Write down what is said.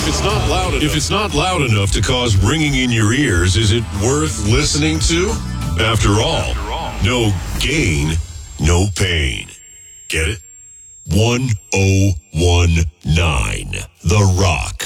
If it's not loud enough to cause ringing in your ears, is it worth listening to? After all, no gain, no pain. Get it? 1019 The Rock.